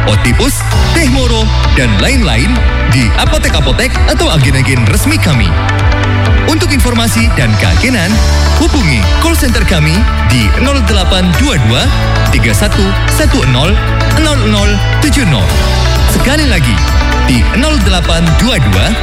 otipus, teh moro, dan lain-lain di apotek-apotek atau agen-agen resmi kami. Untuk informasi dan keagenan, hubungi call center kami di 0822 3110 0070. Sekali lagi, di 0822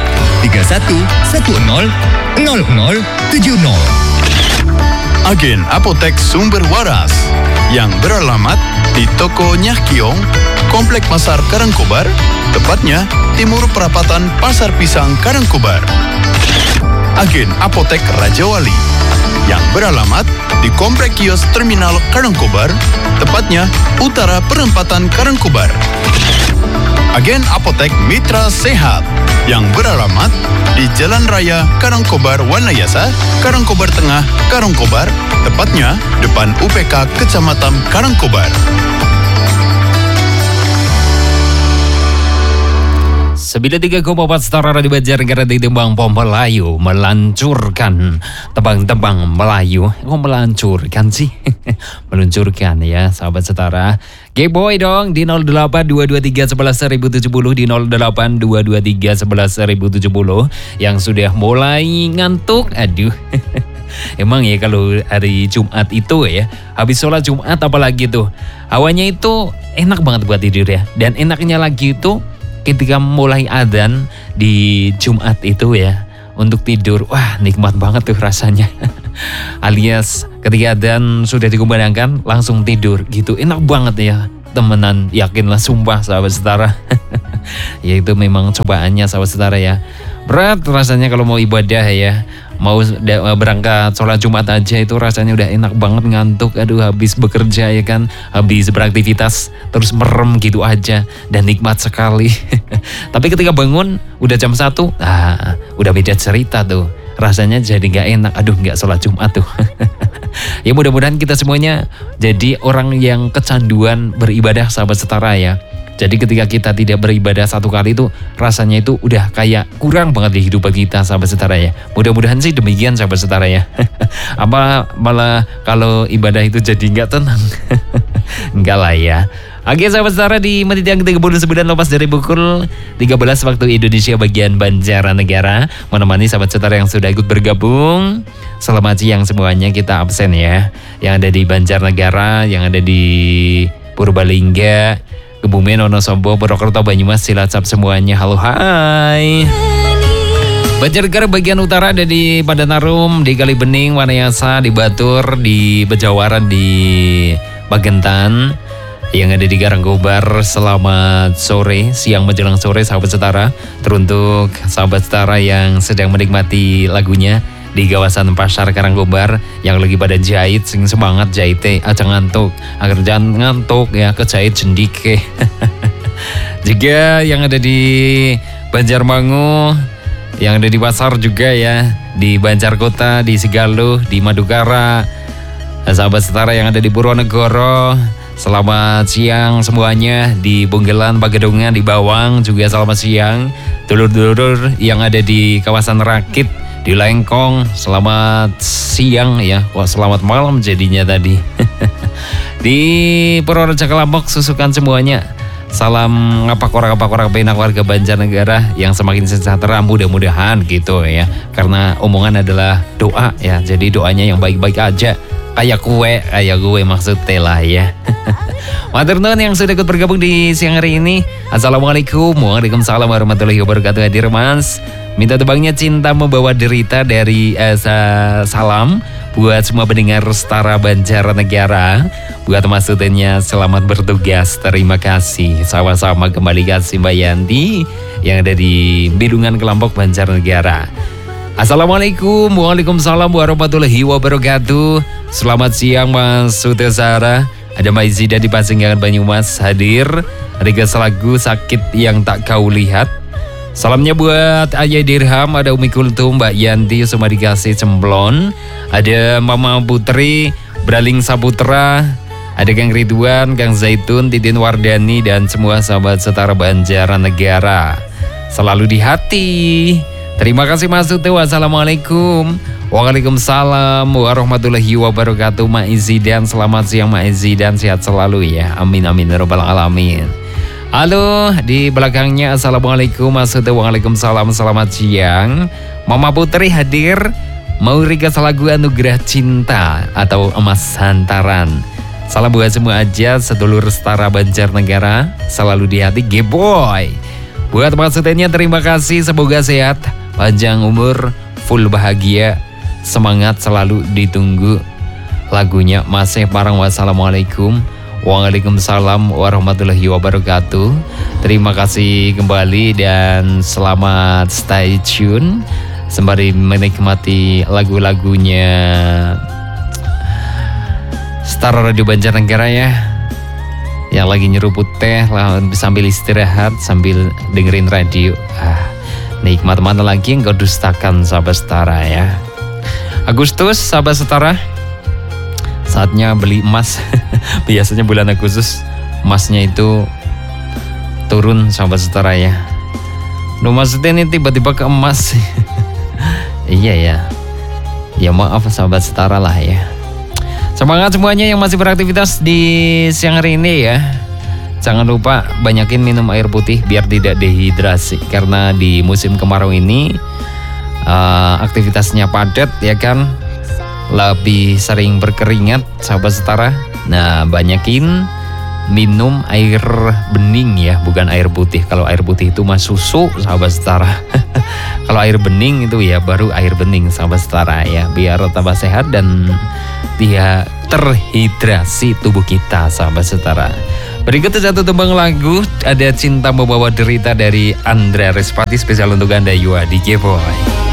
3110 0070. Agen Apotek Sumber Waras yang beralamat di Toko Nyah Kiong, Komplek Pasar Karangkobar, tepatnya Timur Perapatan Pasar Pisang Karangkobar. Agen Apotek Raja Wali yang beralamat di Komplek Kios Terminal Karangkobar, tepatnya Utara Perempatan Karangkobar. Agen Apotek Mitra Sehat yang beralamat di Jalan Raya Karangkobar Wanayasa, Karangkobar Tengah, Karangkobar, tepatnya depan UPK Kecamatan Karangkobar. 93,4 Setara Radio Banjarnegara di Tembang Melayu melancurkan tebang-tebang Melayu. Kok melancurkan sih? Meluncurkan ya sahabat setara. Gayboy dong di 0822311070, di 0822311070 yang sudah mulai ngantuk. Aduh. Emang ya kalau hari Jumat itu ya, habis sholat Jumat apalagi tuh, hawanya itu enak banget buat tidur ya. Dan enaknya lagi itu ketika mulai adzan di Jumat itu ya, untuk tidur, wah nikmat banget tuh rasanya. Alias ketika adzan sudah dikumandangkan langsung tidur gitu, enak banget ya temenan, yakinlah sumpah sahabat setara. Ya itu memang cobaannya sahabat setara ya. Berat rasanya kalau mau ibadah ya. Mau berangkat sholat Jumat aja itu rasanya udah enak banget, ngantuk. Aduh habis bekerja ya kan, habis beraktivitas terus merem gitu aja dan nikmat sekali. Tapi ketika bangun udah jam 1, udah beda cerita tuh. Rasanya jadi gak enak, aduh gak sholat Jumat tuh. Ya mudah-mudahan kita semuanya jadi orang yang kecanduan beribadah sahabat setara ya. Jadi ketika kita tidak beribadah satu kali itu rasanya itu udah kayak kurang banget di hidup kita sahabat setara ya. Mudah-mudahan sih demikian sahabat setara ya. Apa malah kalau ibadah itu jadi nggak tenang. Enggak lah ya. Oke sahabat setara, di menit yang ke-39 lepas dari pukul 13 waktu Indonesia bagian Banjarnegara, menemani sahabat setara yang sudah ikut bergabung. Selamat siang semuanya, kita absen ya. Yang ada di Banjarnegara, yang ada di Purbalingga, Kebumen, Wonosobo, Purwokerto, Banyumas, Cilacap semuanya. Halo hai. Banjarnegara bagian utara ada di Padanarum, di Kalibening, Wanayasa, di Batur, di Bejawaran, di Pagentan, yang ada di Karangkobar. Selamat sore, siang menjelang sore sahabat setara. Teruntuk sahabat setara yang sedang menikmati lagunya di kawasan Pasar Karangkobar, yang lagi pada jahit, sing semangat jahite, aja ngantuk, agar jangan ngantuk ya, kejahit jendike. Juga yang ada di Banjarmangu, yang ada di pasar juga ya, di Banjarkota, di Sigaluh, di Madukara, sahabat setara yang ada di Purwonegoro. Selamat siang semuanya, di Bonggelan, Pagedongan, di Bawang juga selamat siang. Dulur-dulur yang ada di kawasan Rakit, di Lengkong, selamat siang ya. Wah selamat malam jadinya tadi. Di Purworejo Kelampok, susukan semuanya. Salam ngapak-korak penak warga Banjarnegara yang semakin sejahtera mudah-mudahan gitu ya. Karena omongan adalah doa ya, jadi doanya yang baik-baik aja. Kayak gue maksudnya lah ya. Matur nuwun yang sudah ikut bergabung di siang hari ini. Assalamualaikum, waalaikumsalam warahmatullahi wabarakatuh. Hadir Mas, minta tebangnya Cinta Membawa Derita dari salam buat semua pendengar Setara Banjarnegara. Buat Mas Sutennya selamat bertugas, terima kasih. Sama-sama kembali kasih Mbak Yanti yang ada di Bidungan Kelampok Banjarnegara. Assalamualaikum, waalaikumsalam warahmatullahi wabarakatuh. Selamat siang Mas Sutesara. Ada Mbak Izida di Pasinggangan Banyumas hadir. Riga Selagu Sakit Yang Tak Kau Lihat. Salamnya buat Ayah Dirham, ada Umi Kultum, Mbak Yanti, Sumadi Kasih Cemplon, ada Mama Putri, Braling Saputra, ada Kang Ridwan, Kang Zaitun, Titin Wardani, dan semua sahabat Setara Banjarnegara. Selalu di hati. Terima kasih Mas Tutu. Wassalamualaikum. Waalaikumsalam warahmatullahi wabarakatuh. Mak Izidan, selamat siang Mak Izidan, sehat selalu ya. Amin amin ya rabbal alamin. Halo, di belakangnya Assalamualaikum, maksudnya Waalaikumsalam, selamat siang. Mama Putri hadir, mau request lagu Anugerah Cinta atau Emas Hantaran. Salam buat semua aja, sedulur setara Banjarnegara, selalu di hati G-Boy. Buat maksudnya terima kasih, semoga sehat, panjang umur, full bahagia, semangat selalu ditunggu. Lagunya masih parang. Wassalamualaikum. Waalaikumsalam warahmatullahi wabarakatuh. Terima kasih kembali dan selamat stay tune sembari menikmati lagu-lagunya Star Radio Banjarnegara ya, yang lagi nyeruput teh sambil istirahat sambil dengerin radio. Nikmat mana lagi yang kau dustakan sahabat setara ya. Agustus sahabat setara, saatnya beli emas. Biasanya bulan Agustus emasnya itu turun sahabat setara ya. Duh, maksudnya ini tiba-tiba ke emas. Iya ya. Ya maaf sahabat setara lah ya. Semangat semuanya yang masih beraktivitas di siang hari ini ya. Jangan lupa banyakin minum air putih biar tidak dehidrasi. Karena di musim kemarau ini aktivitasnya padat ya kan. Lebih sering berkeringat sahabat setara. Nah, banyakin minum air bening ya, bukan air putih. Kalau air putih itu mah susu sahabat setara. Kalau air bening itu ya baru air bening sahabat setara ya, biar tambah sehat dan dia terhidrasi tubuh kita sahabat setara. Berikut satu tembang lagu, ada Cinta Membawa Derita dari Andra Respati, spesial untuk Anda Yua di G-Boy.